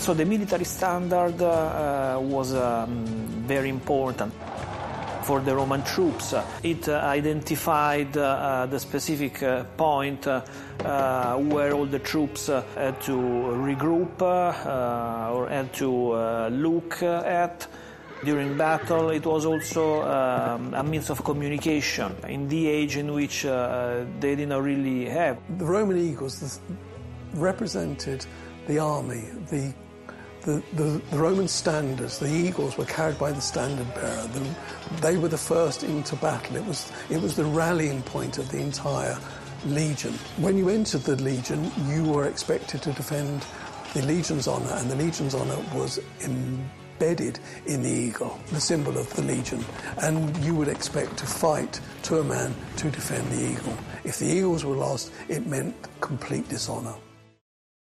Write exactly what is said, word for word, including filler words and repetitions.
So the military standard uh, was um, very important for the Roman troops. It uh, identified uh, the specific uh, point uh, uh, where all the troops uh, had to regroup uh, or had to uh, look at. During battle, it was also um, a means of communication in the age in which uh, they didn't really have. The Roman eagles represented the army, the The, the, the Roman standards, the eagles were carried by the standard bearer. The, they were the first into battle. It was, it was the rallying point of the entire legion. When you entered the legion, you were expected to defend the legion's honour, and the legion's honour was embedded in the eagle, the symbol of the legion. And you would expect to fight to a man to defend the eagle. If the eagles were lost, it meant complete dishonour.